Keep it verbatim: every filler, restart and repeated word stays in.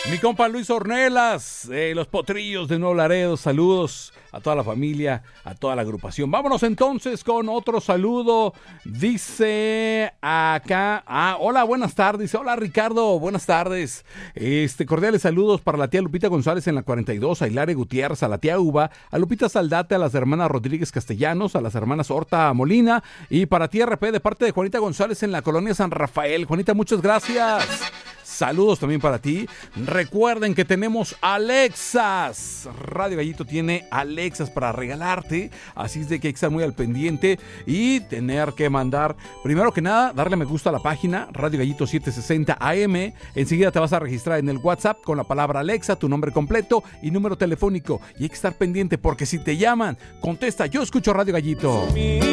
Mi compa Luis Ornelas, eh, los Potrillos de Nuevo Laredo, saludos a toda la familia, a toda la agrupación. Vámonos entonces con otro saludo. Dice acá, ah, hola, buenas tardes. Dice, hola Ricardo, buenas tardes. Este, cordiales saludos para la tía Lupita González en la cuarenta y dos, a Hilaria Gutiérrez, a la tía Uva, a Lupita Saldate, a las hermanas Rodríguez Castellanos, a las hermanas Horta Molina y para ti R P de parte de Juanita González en la colonia San Rafael. Juanita, muchas gracias. Saludos también para ti. Recuerden que tenemos Alexas. Radio Gallito tiene Alexas para regalarte. Así es de que hay que estar muy al pendiente y tener que mandar, primero que nada, darle me gusta a la página Radio Gallito setecientos sesenta A M. Enseguida te vas a registrar en el WhatsApp con la palabra Alexa, tu nombre completo y número telefónico. Y hay que estar pendiente porque si te llaman, contesta, yo escucho Radio Gallito.